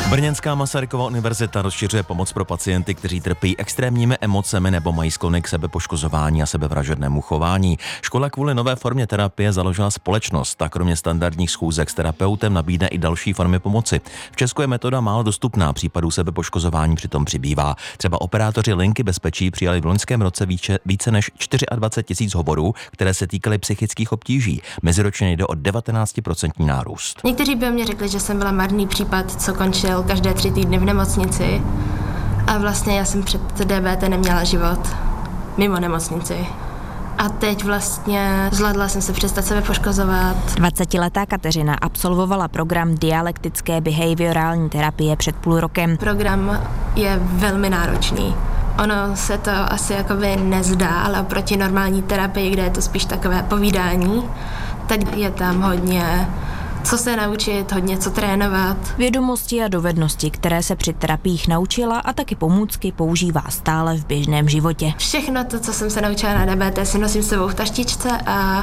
Brněnská Masarykova univerzita rozšiřuje pomoc pro pacienty, kteří trpí extrémními emocemi nebo mají sklony k sebepoškozování a sebevražednému chování. Škola kvůli nové formě terapie založila společnost a kromě standardních schůzek s terapeutem nabídne i další formy pomoci. V Česku je metoda málo dostupná, případů sebepoškozování přitom přibývá. Třeba operátoři linky bezpečí přijali v loňském roce více než 24 000 hovorů, které se týkaly psychických obtíží. Meziročně jde o 19% nárůst. Někteří by mě řekli, že jsem byla marný případ, co končil každé 3 týdny v nemocnici. A vlastně já jsem před DBT neměla život mimo nemocnici. A teď vlastně zvládla jsem se přestat sebe poškozovat. 20letá Kateřina absolvovala program dialektické behaviorální terapie před půl rokem. Program je velmi náročný. Ono se to asi jakoby nezdá, ale oproti normální terapii, kde je to spíš takové povídání, tak je tam hodně co se naučit, hodně co trénovat. Vědomosti a dovednosti, které se při terapiích naučila a taky pomůcky používá stále v běžném životě. Všechno to, co jsem se naučila na DBT, si nosím s sebou v taštičce a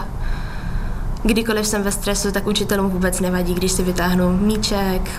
kdykoliv jsem ve stresu, tak učitelům vůbec nevadí, když si vytáhnu míček,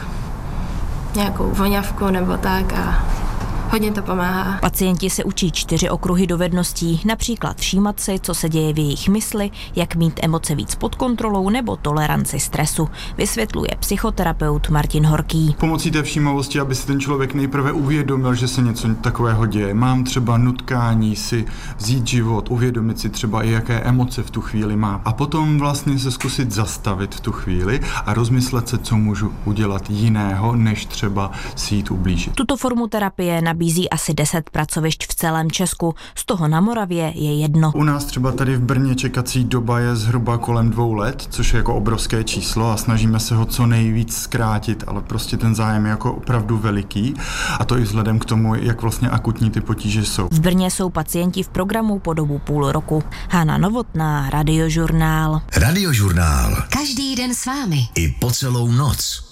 nějakou voňavku nebo tak a hodně to pomáhá. Pacienti se učí 4 okruhy dovedností, například všímat si, co se děje v jejich mysli, jak mít emoce víc pod kontrolou nebo toleranci stresu, vysvětluje psychoterapeut Martin Horký. Pomocí té všímavosti, aby si ten člověk nejprve uvědomil, že se něco takového děje. Mám třeba nutkání si vzít život, uvědomit si třeba i jaké emoce v tu chvíli mám. A potom vlastně se zkusit zastavit v tu chvíli a rozmyslet se, co můžu udělat jiného, než třeba si jít ublížit. Tuto formu terapie nabízí asi 10 pracovišť v celém Česku, z toho na Moravě je 1. U nás třeba tady v Brně čekací doba je zhruba kolem 2 let, což je jako obrovské číslo a snažíme se ho co nejvíc zkrátit, ale prostě ten zájem je jako opravdu veliký a to i vzhledem k tomu, jak vlastně akutní ty potíže jsou. V Brně jsou pacienti v programu po dobu půl roku. Hana Novotná, Radiožurnál. Radiožurnál. Každý den s vámi. I po celou noc.